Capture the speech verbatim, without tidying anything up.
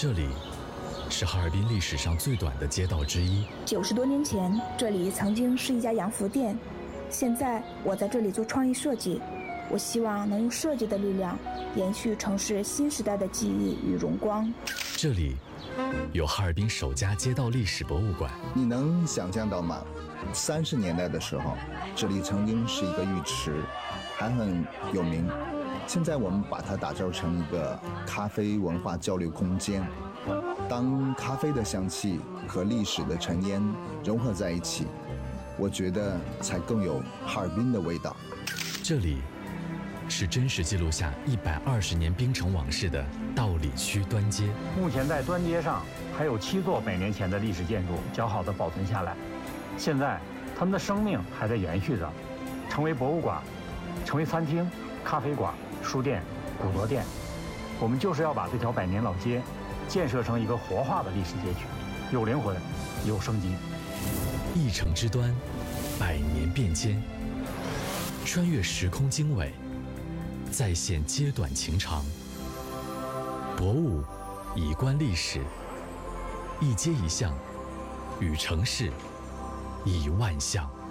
这里是哈尔滨历史上最短的街道之一。 九十多年前，这里曾经是一家洋服店。现在我在这里做创意设计，我希望能用设计的力量延续城市新时代的记忆与荣光。 这里有哈尔滨首家街道历史博物馆。 你能想象到吗？三十年代的时候，这里曾经是一个浴池，还很有名。现在我们把它打造成一个咖啡文化交流空间。当咖啡的香气和历史的尘烟融合在一起，我觉得才更有哈尔滨的味道。 这里是真实记录下一百二十年冰城往事的道里区端街。 目前在端街上还有七座百年前的历史建筑较好的保存下来，现在它们的生命还在延续着，成为博物馆，成为餐厅、咖啡馆、书店、古着店。我们就是要把这条百年老街建设成一个活化的历史街区，有灵魂，有生机。 一城之端，百年变迁，穿越时空经纬，再现街短情长。博物以观历史，一街一巷，与城市以万象。